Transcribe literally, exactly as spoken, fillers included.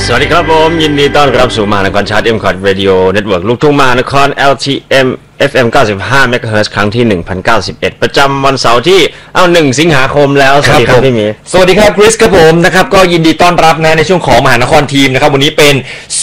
สวัสดีครับผมยินดีต้อนรับสู่มหานครชาร์ต M คอร์ด Radio Network ลูกทุ่งมหานคร แอล ที เอ็ม เอฟ เอ็ม เก้าสิบห้า เมกะเฮิรตซ์ ครั้งที่ หนึ่งพันเก้าสิบเอ็ด ประจำวันเสาร์ที่เอ้าหนึ่งสิงหาคมแล้วสวัสดีครับพี่หมีสวัสดีครับคริสครับผมนะครับก็ยินดีต้อนรับนะในช่วงของมหานครทีมนะครับวันนี้เป็น